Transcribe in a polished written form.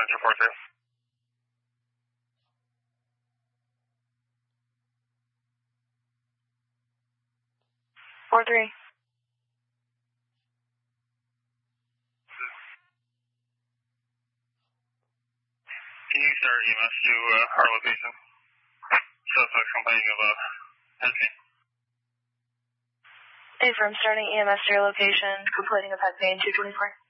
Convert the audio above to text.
243. 43. Can you start EMS to our location? Suspect complaining of head pain. Affirm, starting EMS to your location, completing of head pain, 224.